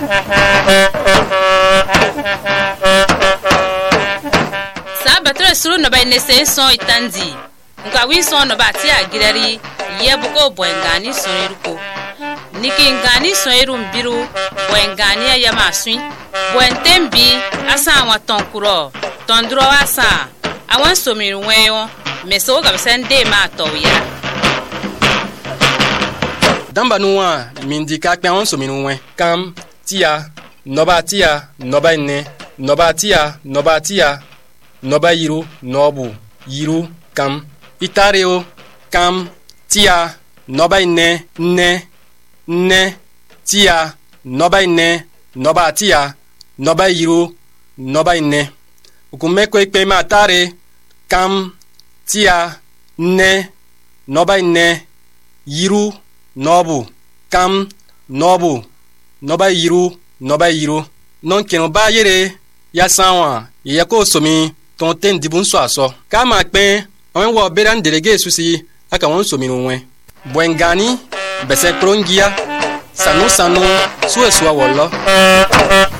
Sabatro suru no ba nese son itandi. Nka wi son no ba ti agirari yebuko boengani soniruko. Niki ngani soiru mbiru boengani ayama swin. Boentembi asa wa tonkuro. Tondro asa awan somiru weyo meso ga sende ma toya. Damba nuwa mindika kpe on somiru we kam tia noba ine noba tia noba yiru nobu yiru kam itareo kam tia noba ine ne tia noba ine noba tia noba yiru noba ine ukumeko ikpe ma tare kam tia ne noba ine yiru nobu kam nobu noba yiru non keno ba yere ya sanwa ye ko somi ton ten dibun so aso kama pe on wo beran delege susi aka won somi nwe boengani bese prongia sanu sueswa wollo